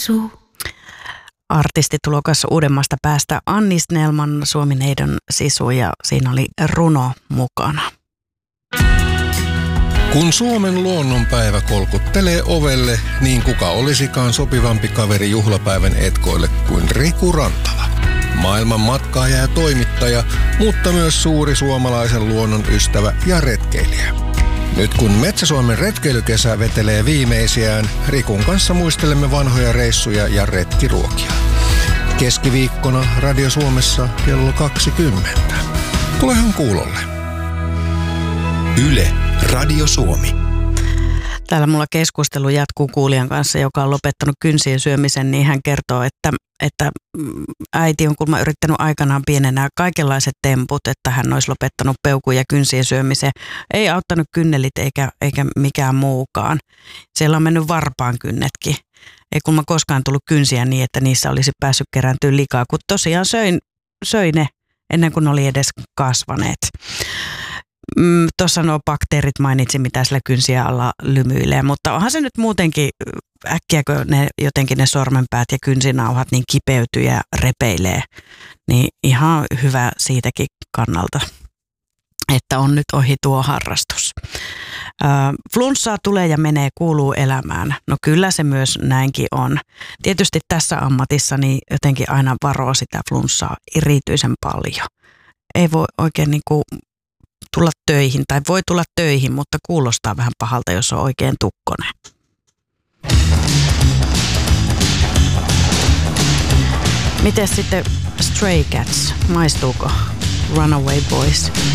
Artistitulokas uudemmasta päästä Anni Snellman, Suomi-neidon sisu, ja siinä oli runo mukana. Kun Suomen luonnonpäivä kolkuttelee ovelle, niin kuka olisikaan sopivampi kaveri juhlapäivän etkoille kuin Riku Rantala. Maailman matkaaja ja toimittaja, mutta myös suuri suomalaisen luonnon ystävä ja retkeilijä. Nyt kun Metsä-Suomen retkeilykesä vetelee viimeisiään, Rikun kanssa muistelemme vanhoja reissuja ja retkiruokia. Keskiviikkona Radio Suomessa kello 20. Tulehan kuulolle. Yle, Radio Suomi. Täällä mulla keskustelu jatkuu kuulijan kanssa, joka on lopettanut kynsien syömisen, niin hän kertoo, että äiti on kuulemma yrittänyt aikanaan pienenä kaikenlaiset temput, että hän olisi lopettanut peukun ja kynsien syömisen. Ei auttanut kynnelit eikä mikään muukaan. Siellä on mennyt varpaan kynnetkin. Ei kuulemma koskaan tullut kynsiä niin, että niissä olisi päässyt kerääntyä likaa, kun tosiaan söi ne ennen kuin ne oli edes kasvaneet. Tuossa nuo bakteerit mainitsin, mitä sillä kynsiä alla lymyilee, mutta onhan se nyt muutenkin äkkiäkö ne jotenkin ne sormenpäät ja kynsinauhat niin kipeytyy ja repeilee, niin ihan hyvä siitäkin kannalta, että on nyt ohi tuo harrastus. Flunssaa tulee ja menee, kuuluu elämään. No kyllä se myös näinkin on. Tietysti tässä ammatissa niin jotenkin aina varoo sitä flunssaa erityisen paljon. Ei voi oikein niin kuin tulla töihin, tai voi tulla töihin, mutta kuulostaa vähän pahalta, jos on oikein tukkonen. Miten sitten Stray Cats? Maistuuko Runaway Boys?